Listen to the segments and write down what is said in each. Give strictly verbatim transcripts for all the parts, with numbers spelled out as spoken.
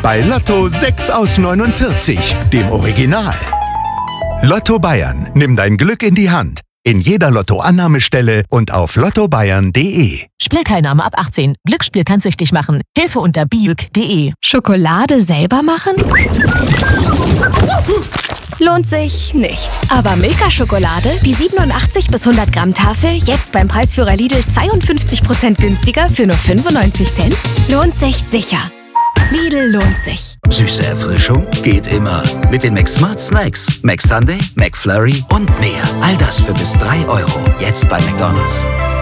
bei Lotto sechs aus neunundvierzig, dem Original. Lotto Bayern, nimm dein Glück in die Hand. In jeder Lottoannahmestelle und auf lotto bayern punkt de. Spielteilnahme ab achtzehn. Glücksspiel kann süchtig machen. Hilfe unter biuk punkt de. Schokolade selber machen? Lohnt sich nicht. Aber Milka-Schokolade, die siebenundachtzig bis hundert Gramm Tafel, jetzt beim Preisführer Lidl zweiundfünfzig Prozent günstiger für nur fünfundneunzig Cent? Lohnt sich sicher. Lidl lohnt sich. Süße Erfrischung geht immer. Mit den McSmart Snacks. McSunday, McFlurry und mehr. All das für bis drei Euro. Jetzt bei McDonald's.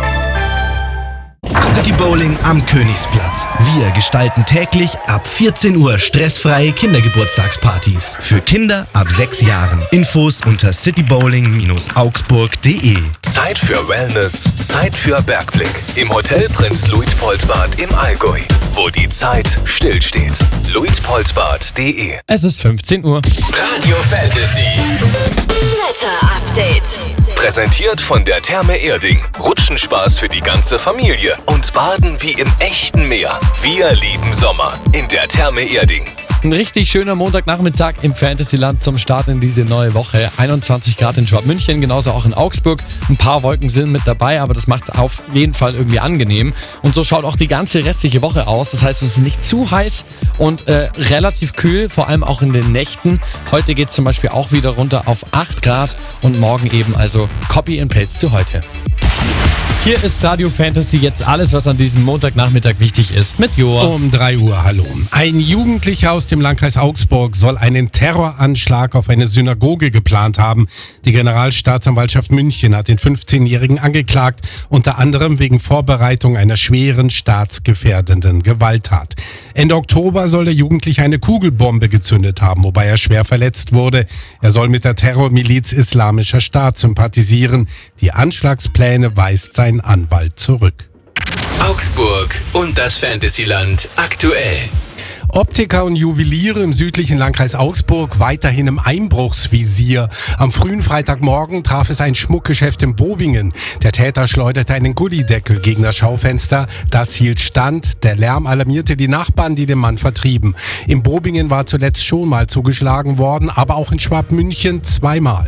City Bowling am Königsplatz. Wir gestalten täglich ab vierzehn Uhr stressfreie Kindergeburtstagspartys. Für Kinder ab sechs Jahren. Infos unter citybowling augsburg punkt de. Zeit für Wellness, Zeit für Bergblick. Im Hotel Prinz Luitpoldbad im Allgäu, wo die Zeit stillsteht. luitpoldbad punkt de. Es ist fünfzehn Uhr. Radio Fantasy. Wetter-Update. Präsentiert von der Therme Erding. Rutschenspaß für die ganze Familie und Baden wie im echten Meer. Wir lieben Sommer in der Therme Erding. Ein richtig schöner Montagnachmittag im Fantasyland zum Start in diese neue Woche. einundzwanzig Grad in Schwabmünchen, genauso auch in Augsburg. Ein paar Wolken sind mit dabei, aber das macht es auf jeden Fall irgendwie angenehm. Und so schaut auch die ganze restliche Woche aus. Das heißt, es ist nicht zu heiß und äh, relativ kühl, vor allem auch in den Nächten. Heute geht es zum Beispiel auch wieder runter auf acht Grad und morgen eben also Copy and Paste zu heute. Hier ist Radio Fantasy, jetzt alles, was an diesem Montagnachmittag wichtig ist, mit Joa. Um drei Uhr, hallo. Ein Jugendlicher aus dem Landkreis Augsburg soll einen Terroranschlag auf eine Synagoge geplant haben. Die Generalstaatsanwaltschaft München hat den fünfzehnjährigen angeklagt, unter anderem wegen Vorbereitung einer schweren staatsgefährdenden Gewalttat. Ende Oktober soll der Jugendliche eine Kugelbombe gezündet haben, wobei er schwer verletzt wurde. Er soll mit der Terrormiliz Islamischer Staat sympathisieren. Die Anschlagspläne weist sein Anwalt zurück. Augsburg und das Fantasyland aktuell. Optiker und Juweliere im südlichen Landkreis Augsburg weiterhin im Einbruchsvisier. Am frühen Freitagmorgen traf es ein Schmuckgeschäft in Bobingen. Der Täter schleuderte einen Gullideckel gegen das Schaufenster. Das hielt stand. Der Lärm alarmierte die Nachbarn, die den Mann vertrieben. In Bobingen war zuletzt schon mal zugeschlagen worden, aber auch in Schwabmünchen zweimal.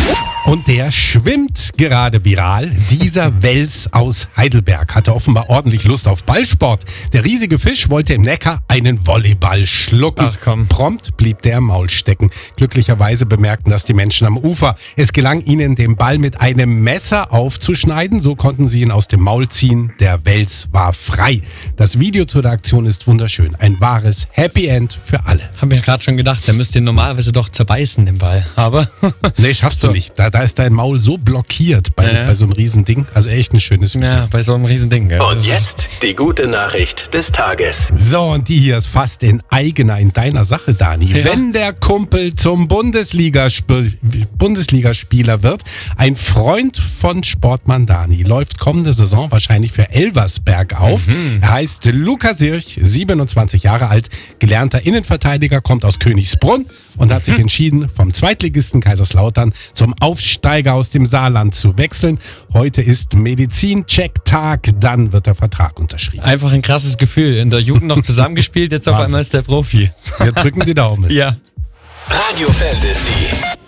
Und der schwimmt gerade viral. Dieser Wels aus Heidelberg hatte offenbar ordentlich Lust auf Ballsport. Der riesige Fisch wollte im Neckar einen Volleyball schlucken. Ach komm. Prompt blieb der im Maul stecken. Glücklicherweise bemerkten das die Menschen am Ufer. Es gelang ihnen, den Ball mit einem Messer aufzuschneiden. So konnten sie ihn aus dem Maul ziehen. Der Wels war frei. Das Video zu der Aktion ist wunderschön. Ein wahres Happy End für alle. Hab mir gerade schon gedacht, der müsste ihn normalerweise doch zerbeißen, den Ball. Aber nee, schaffst so. du nicht. Da, da ist dein Maul so blockiert bei, Ja. bei so einem Riesending. Also echt ein schönes Video. ja, bei so einem Riesending. Gell? Und jetzt die gute Nachricht des Tages. So, und die hier ist fast in eigener, in deiner Sache, Dani. Ja. Wenn der Kumpel zum Bundesligasp- Bundesligaspieler wird, ein Freund von Sportmann Dani, läuft kommende Saison wahrscheinlich für Elversberg auf. Mhm. Er heißt Lukas Sirch, siebenundzwanzig Jahre alt, gelernter Innenverteidiger, kommt aus Königsbrunn und hat sich Mhm. entschieden, vom Zweitligisten Kaiserslautern zum Aufsteiger aus dem Saarland zu wechseln. Heute ist Medizin-Check-Tag, dann wird der Vertrag unterschrieben. Einfach ein krasses Gefühl. In der Jugend noch zusammengespielt, jetzt auf Wahnsinn. einmal ist der Profi. Wir drücken die Daumen. Ja. Radio Fantasy.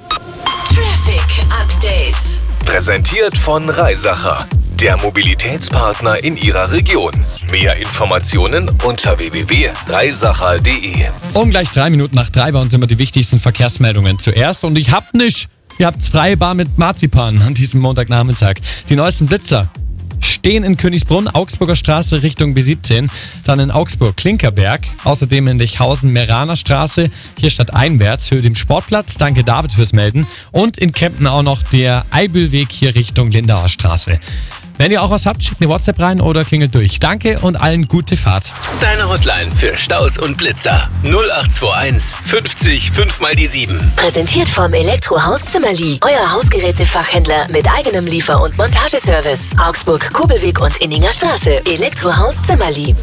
Traffic Update. Präsentiert von Reisacher, der Mobilitätspartner in Ihrer Region. Mehr Informationen unter w w w punkt reisacher punkt de. Um gleich drei Minuten nach drei bei uns immer die wichtigsten Verkehrsmeldungen zuerst. Und ich hab nicht. Ihr habt's freie Bar mit Marzipan an diesem Montagnachmittag. Die neuesten Blitzer stehen in Königsbrunn, Augsburger Straße Richtung B siebzehn, dann in Augsburg Klinkerberg, außerdem in Lechhausen Meraner Straße, hier stadteinwärts, Höhe dem Sportplatz, danke David fürs Melden, und in Kempten auch noch der Eibelweg hier Richtung Lindauer Straße. Wenn ihr auch was habt, schickt eine WhatsApp rein oder klingelt durch. Danke und allen gute Fahrt. Deine Hotline für Staus und Blitzer null acht zwei eins fünfzig fünf mal die sieben. Präsentiert vom Elektrohaus Zimmerli. Euer Hausgerätefachhändler mit eigenem Liefer- und Montageservice. Augsburg, Kobelweg und Inninger Straße. Elektrohaus Zimmerli.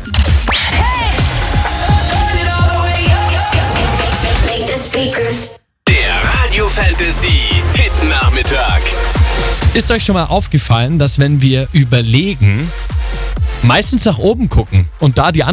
Der Radio Fantasy Hit Nachmittag. Ist euch schon mal aufgefallen, dass wenn wir überlegen, meistens nach oben gucken und da die